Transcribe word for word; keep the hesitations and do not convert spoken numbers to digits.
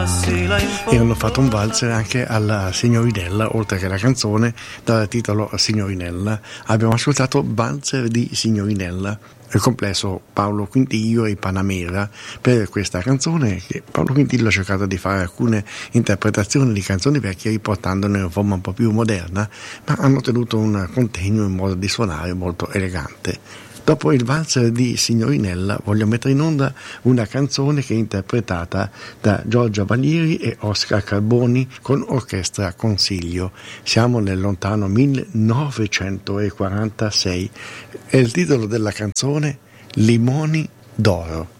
E hanno fatto un valzer anche alla Signorinella, oltre che la canzone dal titolo Signorinella. Abbiamo ascoltato Valzer di Signorinella, il complesso Paolo Quintiglio e Panamera, per questa canzone che Paolo Quintiglio ha cercato di fare alcune interpretazioni di canzoni vecchie riportandone in forma un po' più moderna, ma hanno tenuto un contegno in modo di suonare molto elegante. Dopo il valzer di Signorinella voglio mettere in onda una canzone che è interpretata da Giorgia Valieri e Oscar Carboni con Orchestra Consiglio. Siamo nel lontano millenovecentoquarantasei e il titolo della canzone Limoni d'oro.